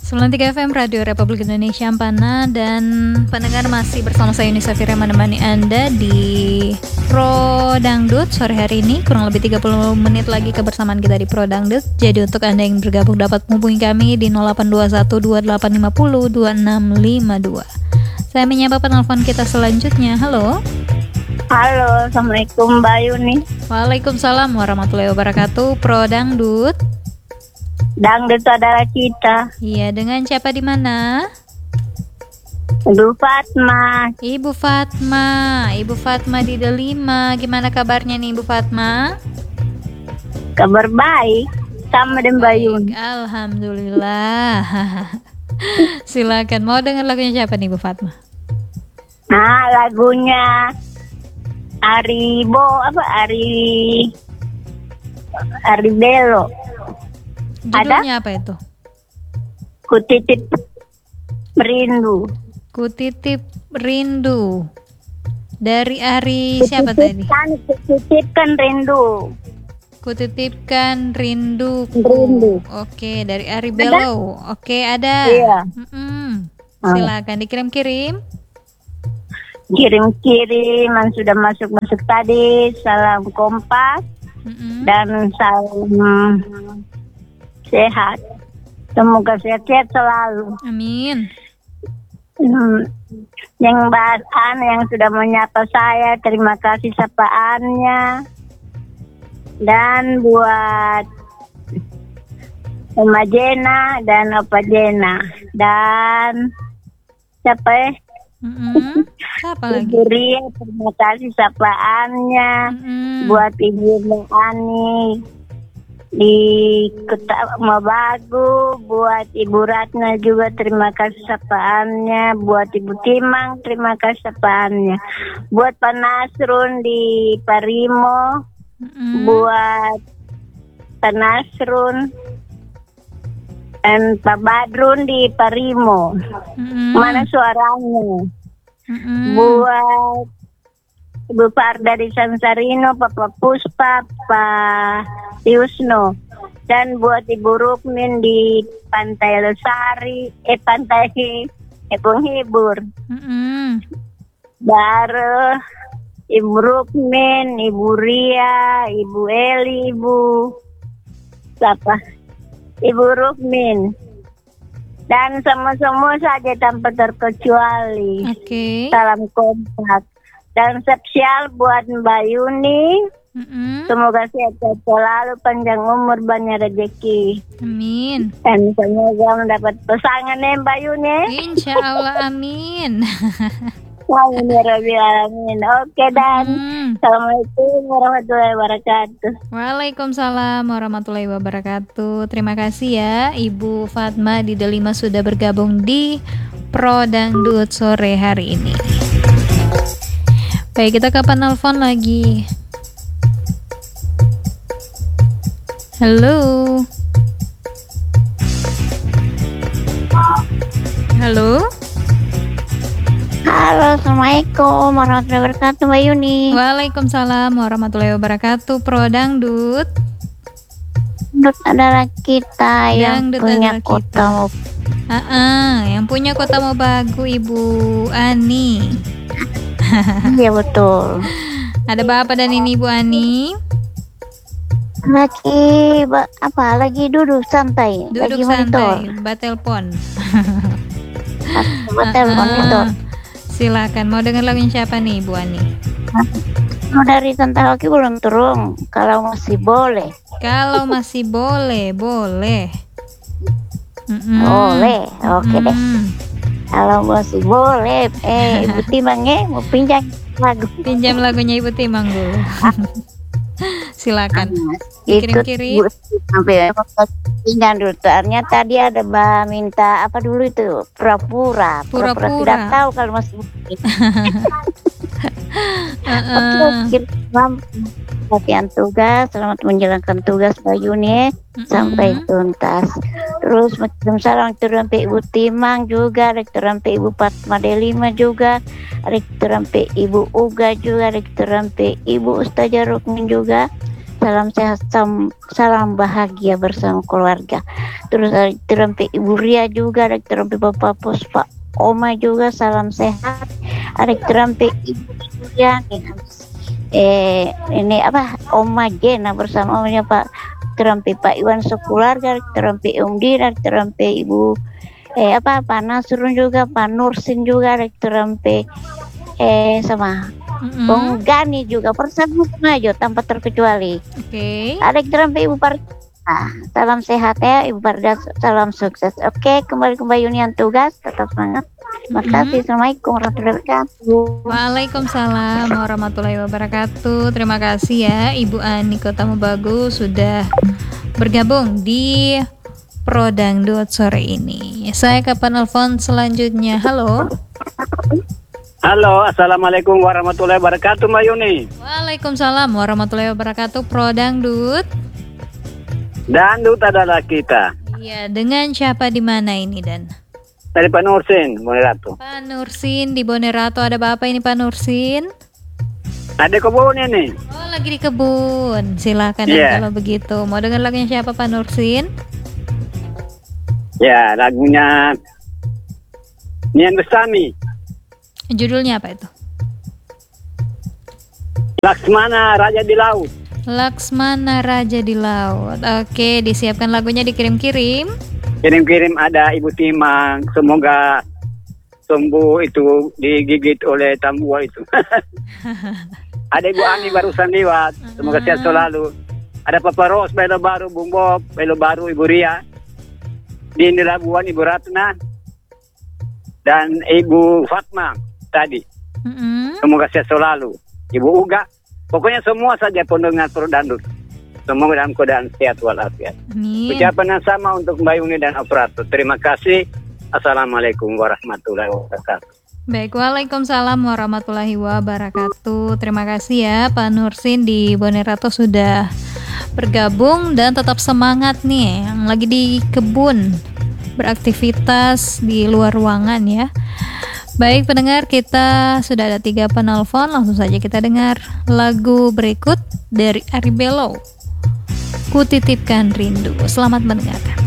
93 FM Radio Republik Indonesia Ampana, dan pendengar masih bersama saya Yuni Safira menemani Anda di Pro Dangdut sore hari ini. Kurang lebih 30 menit lagi kebersamaan kita di Pro Dangdut. Jadi untuk Anda yang bergabung dapat menghubungi kami di 082128502652. Saya menyapa penelpon kita selanjutnya. Halo. Halo, Assalamualaikum Mbak Yuni. Waalaikumsalam warahmatullahi wabarakatuh. Pro Dangdut. Dangdut saudara kita. Iya, dengan siapa di mana? Ibu Fatma. Ibu Fatma di Delima. Gimana kabarnya nih Ibu Fatma? Kabar baik sama dengan Mbak Yuni. Alhamdulillah. Silakan, mau dengar lagunya siapa nih Bu Fatma? Nah, lagunya Ari Belo. Judulnya apa itu? Kutitip Rindu. Kutitip Rindu. Dari Ari siapa tadi? Kutitipkan rindu. Kutitipkan rinduku. Rindu. Oke, dari Ari Belo. Oke, ada. Iya. Silakan dikirim-kirim. Kirim-kirim yang sudah masuk tadi. Salam kompas dan salam sehat. Semoga sehat-sehat selalu. Amin. Yang bahasan yang sudah menyapa saya, terima kasih sapaannya. Dan buat Oma Jena dan Opa Jena. Dan siapa ya? Siapa lagi? Ibu Ria, terima kasih sapaannya. Buat Ibu Ani di Kota Mabagu, buat Ibu Ratna juga terima kasih sapaannya, buat Ibu Timang terima kasih sapaannya, buat Pak Nasrun di Parimo, buat Pak Nasrun dan Pak Badrun di Parimo. Mana suaranya? Buat Ibu Farda di Sansarino, Papa Puspa, Pak Yusno, dan buat Ibu Rukmin di Pantai Lestari, Pantai Penghibur. Baru Ibu Rukmin, Ibu Ria, Ibu Eli, Ibu Rukmin, dan semua saja tanpa terkecuali. Salam kompak. Dan spesial buat Mbak Yuni. Semoga sehat selalu, panjang umur, banyak rezeki. Amin. Dan semoga mendapat pasangan ya Mbak Yuni. Insya Allah, amin. Amin ya Rabbil Alamin. Oke, dan Assalamualaikum warahmatullahi wabarakatuh. Waalaikumsalam warahmatullahi wabarakatuh. Terima kasih ya Ibu Fatma di Delima sudah bergabung di Pro Dangdut sore hari ini. Baik, kita kapan nelfon lagi? Halo. Halo. Halo, Assalamualaikum warahmatullahi wabarakatuh Mbak Yuni. Waalaikumsalam warahmatullahi wabarakatuh. Pro Dangdut. Dangdut adalah kita yang Dangdut punya adalah kota yang punya kota Mobagu, Ibu Ani. Iya betul. Ada Bapak dan ini Ibu Ani. Lagi duduk santai. Duduk santai, batelpon. Monitor. Silakan, mau dengar lagunya siapa nih Ibu Ani? Dari Tante Hoki belum turun. Kalau masih boleh. Kalau masih boleh. Boleh. Oke deh. Kalau masih boleh, Ibu Timang mau pinjam lagu. Pinjam lagunya Ibu Timang dulu. Silakan. Kirim-kirim. Sampai pinjam dulu. Ternyata tadi ada minta apa dulu itu? Pura-pura tidak tahu kalau masih latihan tugas, selamat menjalankan tugas Mbak Yuni sampai tuntas. Terus kirim salam sampai Ibu Timang juga, sampai Ibu Fatma Delima juga, sampai Ibu Uga juga, sampai Ibu Ustazah Rukmin juga, salam sehat, salam bahagia bersama keluarga. Terus ada Rampe Ibu Ria juga, ada Rampe Bapak Puspa Oma juga, salam sehat. Ada Rampe Ibu Surya, ini apa, Oma Jena bersama omanya Pak Rampe Pak Iwan sekeluarga, Rampe Om Dira, Rampe Ibu Pak Nasrun juga, Pak Nursin juga, Rampe sama Bung Gani juga, bersama aja tanpa terkecuali. Ada Rampe Ibu Parda, salam sehat ya Ibu Parda, salam sukses. Oke, kembali ke Mbak Yunian tugas, tetap semangat. Terima kasih. Assalamualaikum warahmatullahi wabarakatuh. Waalaikumsalam warahmatullahi wabarakatuh. Terima kasih ya Ibu Ani Kota Mobagu sudah bergabung di Pro Dangdut sore ini. Saya ke penelpon selanjutnya. Halo. Halo, assalamualaikum warahmatullahi wabarakatuh Mbak Yuni. Waalaikumsalam warahmatullahi wabarakatuh. Pro Dangdut. Dangdut adalah kita. Iya, dengan siapa di mana ini Dan? Dari Pak Nursin, Bonerato. Pak Nursin di Bonerato, ada apa ini Pak Nursin? Ada kebun ini. Oh, lagi di kebun. Silakan Dan kalau begitu. Mau dengar lagunya siapa Pak Nursin? Ya, lagunya Nian Bestami. Judulnya apa itu? Laksmana Raja di Laut. Laksmana Raja di Laut. Oke, disiapkan lagunya, dikirim-kirim. Kirim-kirim ada Ibu Timang. Semoga sembuh itu digigit oleh tambua itu. Ada Ibu Ani barusan lewat. Semoga sehat selalu. Ada Papa Ros, Belo Baru, Bung Bob, Belo Baru, Ibu Ria. Di Labuan Ibu Ratna. Dan Ibu Fatma tadi. Semoga sehat selalu. Ibu Uga. Pokoknya semua saja pendengar Pro Dangdut. Semoga dalam keadaan sehat walafiat. Ucapan yang sama untuk Mbak Yuni dan operator. Terima kasih. Assalamualaikum warahmatullahi wabarakatuh. Baik, waalaikumsalam warahmatullahi wabarakatuh. Terima kasih ya Pak Nursin di Bonerato sudah bergabung dan tetap semangat nih yang lagi di kebun beraktivitas di luar ruangan ya. Baik pendengar, kita sudah ada 3 penelpon. Langsung saja kita dengar lagu berikut dari Ari Belo, Ku Titipkan Rindu. Selamat mendengarkan.